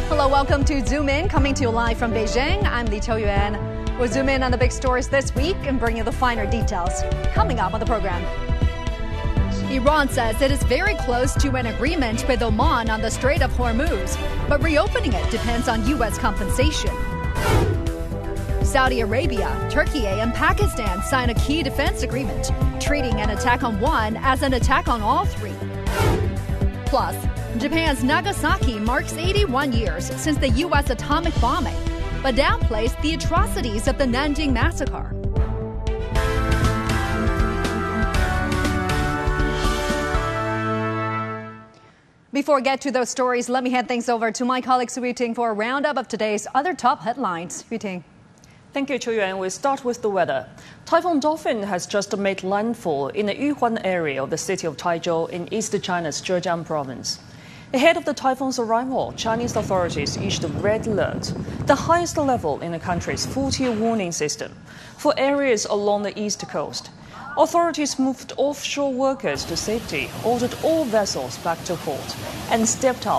Hello, welcome to Zoom In, coming to you live from Beijing. I'm Li Qiuyuan. We'll zoom in on the big stories this week and bring you the finer details. Coming up on the program. Iran says it is very close to an agreement with Oman on the Strait of Hormuz, but reopening it depends on U.S. compensation. Saudi Arabia, Turkey, and Pakistan sign a key defense agreement, treating an attack on one as an attack on all three. Plus, Japan's Nagasaki marks 81 years since the U.S. atomic bombing, but downplays the atrocities of the Nanjing massacre. Before we get to those stories, let me hand things over to my colleague Su Yuting for a roundup of today's other top headlines. Yuting. Thank you, Qiuyuan. We start with the weather. Typhoon Dolphin has just made landfall in the Yuhuan area of the city of Taizhou in East China's Zhejiang province. Ahead of the typhoon's arrival, Chinese authorities issued a red alert, the highest level in the country's 4-tier warning system, for areas along the east coast. Authorities moved offshore workers to safety, ordered all vessels back to port, and stepped up